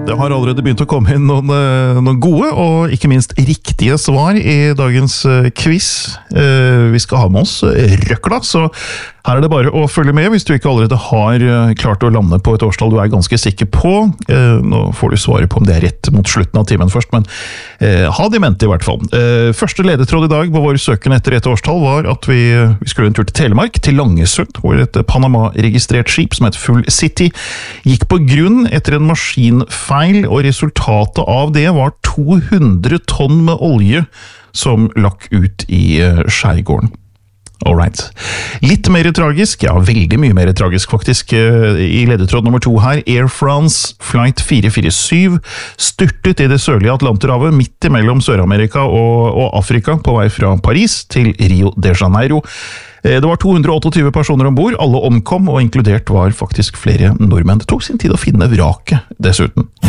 Det har allerede begynt å komme inn noen gode og ikke minst riktige svar i dagens quiz. Vi skal ha med oss røkla, så her er det bare å følge med hvis du ikke allerede har klart å lande på et årstall du er ganske sikker på. Nå får du svare på om det er rett mot slutten av timen først, men ha det i mente i hvert fall. Første ledetråd i dag på vår søken etter et årstall var at vi skulle en tur til Telemark, til Langesund, hvor et Panama-registrert skip som het Full City gikk på grunn etter en maskinfeil, og resultatet av det var 200 tonn med olje som lakk ut i skjærgården. Alright. Litt mer tragisk, ja, veldig mye mer tragisk faktisk, i ledetråd nummer 2 her. Air France Flight 447 styrtet i det sørlige Atlanterhavet midt imellom Sør-Amerika og Afrika på vei fra Paris til Rio de Janeiro. Det var 228 personer ombord, alle omkom, og inkludert var faktisk flere nordmenn. Det tok sin tid å finne vraket, dessuten.